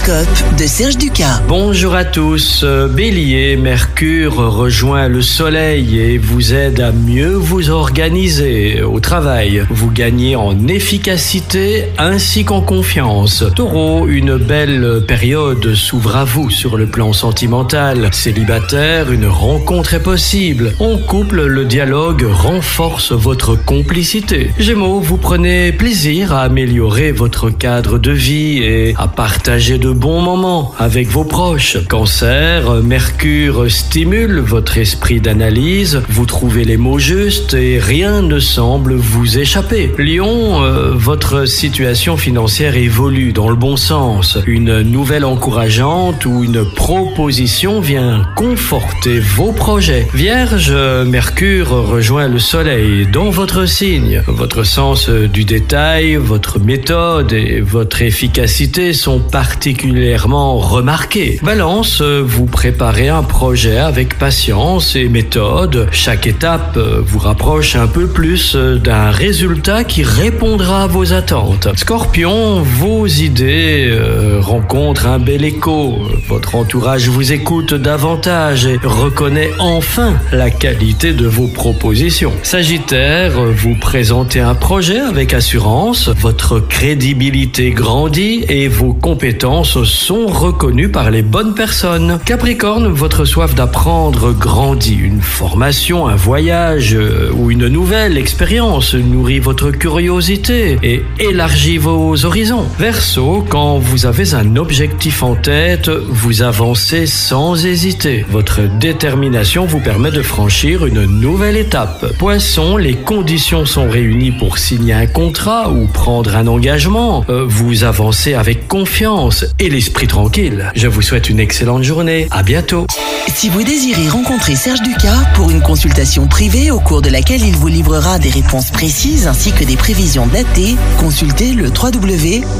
L'horoscope de Serge Ducas. Bonjour à tous. Bélier, Mercure rejoint le Soleil et vous aide à mieux vous organiser au travail. Vous gagnez en efficacité ainsi qu'en confiance. Taureau, une belle période s'ouvre à vous sur le plan sentimental. Célibataire, une rencontre est possible. En couple, le dialogue renforce votre complicité. Gémeaux, vous prenez plaisir à améliorer votre cadre de vie et à partager de bons moments avec vos proches. Cancer, Mercure stimule votre esprit d'analyse, vous trouvez les mots justes et rien ne semble vous échapper. Lion, votre situation financière évolue dans le bon sens. Une nouvelle encourageante ou une proposition vient conforter vos projets. Vierge, Mercure rejoint le Soleil dans votre signe. Votre sens du détail, votre méthode et votre efficacité sont particulièrement remarqués. Balance, vous préparez un projet avec patience et méthode. Chaque étape vous rapproche un peu plus d'un résultat qui répondra à vos attentes. Scorpion, vos idées rencontrent un bel écho. Votre entourage vous écoute davantage et reconnaît enfin la qualité de vos propositions. Sagittaire, vous présentez un projet avec assurance. Votre crédibilité grandit et vos compétences sont reconnues par les bonnes personnes. Capricorne, votre soif d'apprendre grandit. Une formation, un voyage ou une nouvelle expérience nourrit votre curiosité et élargit vos horizons. Verseau, quand vous avez un objectif en tête, vous avancez sans hésiter. Votre détermination vous permet de franchir une nouvelle étape. Poisson, les conditions sont réunies pour signer un contrat ou prendre un engagement. Vous avancez avec confiance et l'esprit tranquille. Je vous souhaite une excellente journée. À bientôt. Si vous désirez rencontrer Serge Ducas pour une consultation privée au cours de laquelle il vous livrera des réponses précises ainsi que des prévisions datées, consultez le www.sergedukas.fr.